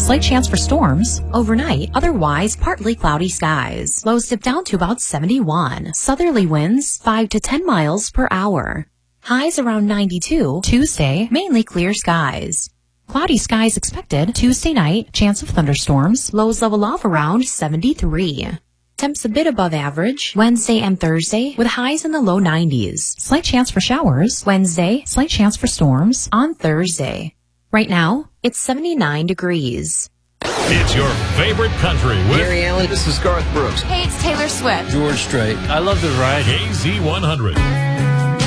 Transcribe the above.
slight chance for storms. Overnight, otherwise partly cloudy skies. Lows dip down to about 71. Southerly winds 5 to 10 miles per hour. Highs around 92. Tuesday, mainly clear skies. Cloudy skies expected Tuesday night, chance of thunderstorms. Lows level off around 73. Temps a bit above average Wednesday and Thursday with highs in the low 90s. Slight chance for showers Wednesday, slight chance for storms on Thursday. Right now, it's 79 degrees. It's your favorite country with Gary Allen. This is Garth Brooks. Hey, it's Taylor Swift. George Strait. I love the ride. KZ100.